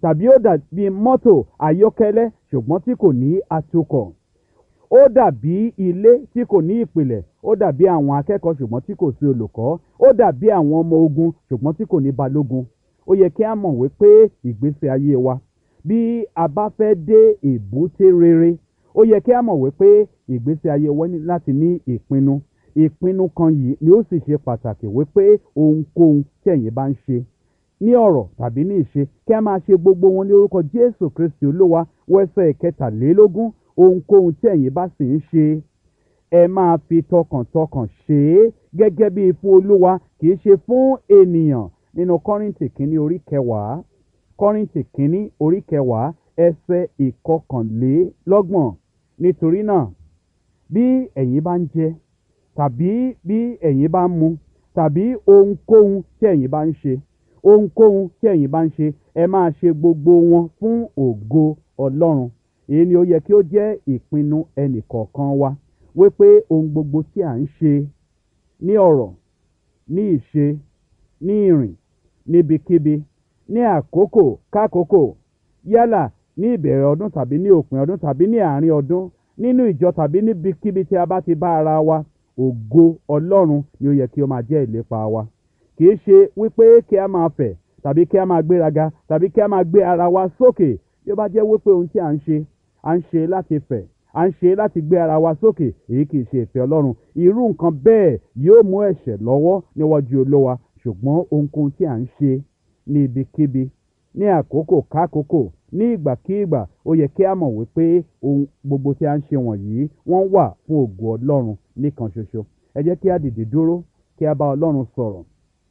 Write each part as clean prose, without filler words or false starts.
tàbí ó dàbí mọ́tò ayọ́kẹ́lẹ́ ṣùgbọ́n tí kò ní atukọ̀. Ó dàbí ilé tí kò ní ìpìlẹ̀, ó dàbí àwọn akẹ́kọ̀ọ́ ṣùgbọ́n tí kò sí olùkọ́, ó dàbí àwọn ọmọ ogun ṣùgbọ́n tí kò ní balógun. Ó yẹ kí a mọ̀ wípé ìgbésí ayé wa, bí a bá fẹ́ dé èbúté rere, ó yẹ kí a mọ̀ wípé ìgbésí ayé wa ní láti ní ìpinnu. Ìpinnu kan yìí ni ó sì ṣe pàtàkì wípé ohunkóhun tí ẹ̀yin bá ń ṣe ní ọ̀rọ̀ tàbí ní ìṣe, kí a máa ṣe gbogbo wọn ní orúkọ Jésù Kristi Olúwa. Wẹ́sẹ̀ kẹtàlélógún, ohunkóhun tí ẹ̀yin bá sì ń ṣe, ẹ máa fi tọkàntọkàn ṣe é gẹ́gẹ́ bí fún Olúwa, kì í ṣe fún ènìyàn. Nínú Kọ́ríńtì kínní orí kẹwàá, Kọ́ríńtì kínní orí kẹwàá ẹsẹ̀ ìkọkànlélọ́gbọ̀n. Nítorí náà, bí ẹ̀yin bá ń jẹ tàbí bí ẹ̀yin bá ń mu tàbí ohunkóhun tí ẹ̀yin bá ń ṣe, ohunkóhun tí ẹ̀yin bá ń ṣe, ẹ máa ṣe gbogbo wọn fún ògo Ọlọ́run. Èyí ni ó yẹ kí ó jẹ́ ìpinnu ẹnìkọ̀ọ̀kan wa, wípé ohun gbogbo tí à ń ṣe ní ọ̀rọ̀, ní ìṣe, ní ìrìn, níbikíbi, ní àkókò kákòókò, yálà ní ìbẹ̀rẹ̀ ọdún tàbí ní òpin ọdún tàbí ní àárín ọdún, nínú ìjọ tàbí níbikíbi tí a bá ti bá ara wa, ògo Ọlọ́run ni ó yẹ kí ó máa jẹ́ ìlépa wa. Kì í ṣe wípé kí a máa fẹ̀ tàbí kí a máa gbéraga tàbí kí a máa gbé ara wa sókè. Bí ó bá jẹ́ wípé ohun tí à ń ṣe láti fẹ̀, à ń ṣe láti gbé ara wa sókè, èyí kì í ṣe ìfẹ́ Ọlọ́run. Irú nǹkan bẹ́ẹ̀ yóò mú ẹ̀ṣẹ̀ lọ́wọ́ níwájú Olúwa. Ṣùgbọ́n ohunkóhun tí à ń ṣe ní ibikíbi, ní àkókò kákòókò, ní ìgbàkígbà, ó yẹ kí a mọ̀ wípé ohun gbogbo tí a ń ṣe wọ̀nyí wọ́n wà fún ògo Ọlọ́run nìkan ṣoṣo. Ẹ jẹ́ kí a dìde dúró, kí a bá Ọlọ́run sọ̀rọ̀.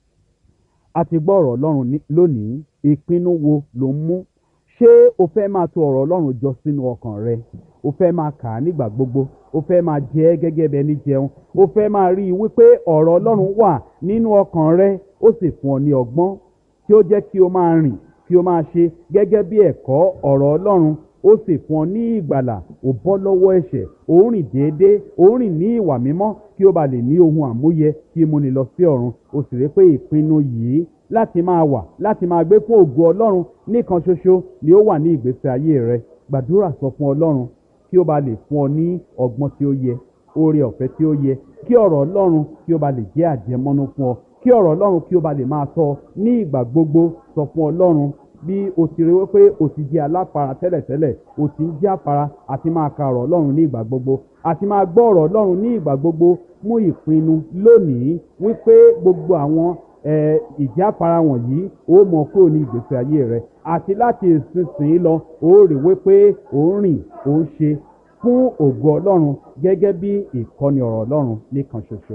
A ti gbọ́ ọ̀rọ̀ Ọlọ́run lónìí. Ìpinnu wo ló ń mú? Ṣé o fẹ́ máa tò ọ̀rọ̀ Ọlọ́run jọ sínú ọkàn rẹ? O fẹ́ máa kà á nígbà gbogbo? O fẹ́ máa jẹ ẹ́ gẹ́gẹ́ bí ẹni jẹun? O fẹ́ máa rí i wípé ọ̀rọ̀ Ọlọ́run wà nínú ọkàn rẹ, ó sì fún ọ ní ọgbọ́n tí ó jẹ́ kí o máa rìn, kí o máa ṣe gẹ́gẹ́ bí ẹ̀kọ́ ọ̀rọ̀ Ọlọ́run, ó sì fún ọ ní ìgbàlà. Ó bọ́ lọ́wọ́ ẹ̀ṣẹ̀, ó rìn déédéé, ó rìn ní ìwà mímọ́ kí ó ba lè ní ohun àmúyẹ tí múni lọ sí ọ̀run. O sì rí pé ìpinnu yìí láti máa wà, láti máa gbé fún ògo Ọlọ́run nìkan ṣoṣo ni ó wà ní ìgbésí ayé rẹ. Gbàdúrà sọ fún Ọlọ́run kí ó ba lè fún ọ ní ọgbọ́n tí ó yẹ, oore ọ̀fẹ́ tí ó yẹ, kí ọ̀rọ̀ Ọlọ́run kí ó ba lè jẹ́ àjẹmọ́nú fún ọ, kí ọ̀rọ̀ Ọlọ́run kí ó ba lè máa tọ́ ọ ní ìgbà gbogbo. Sọ fún Ọlọ́run bí o ti rí wípé o ti jẹ́ aláfara tẹ́lẹ̀tẹ́lẹ̀, o ti ń jẹ́ àfara àti máa ka ọ̀rọ̀ Ọlọ́run ní ìgbà gbogbo, àti máa gbọ́ ọ̀rọ̀ Ọlọ́run ní ìgbà gbogbo. Mú ìpinnu lónìí wípé gbogbo àwọn ìjáfara wọ̀nyí ó mọ kúrò ní ìgbésí ayé rẹ, àti láti ìsinsìnyí lọ ó rí wípé ó ń rìn, ó ń ṣe fún ògo Ọlọ́run gẹ́gẹ́ bí ìkọ́ni ọ̀rọ̀ Ọlọ́run nìkan ṣoṣo.